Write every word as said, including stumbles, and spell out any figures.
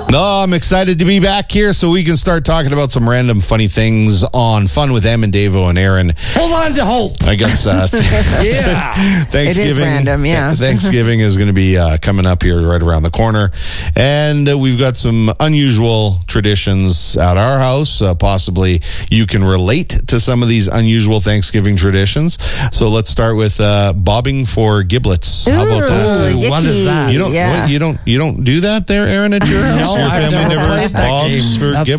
No, I'm excited to be back here so we can start talking about some random funny things on Fun with Em and Davo and Aaron. Hold on to hope. I guess uh, Yeah. Thanksgiving. It is random, yeah. Thanksgiving is going to be uh, coming up here right around the corner. And uh, we've got some unusual traditions at our house. Uh, possibly you can relate to some of these unusual Thanksgiving traditions. So let's start with uh, bobbing for giblets. How about that? Ooh, What is that? yucky. You don't, Yeah. what, you don't, you don't do that there, Aaron, at your house? No, Your I've family never never played that bobs game. for That's- giblets?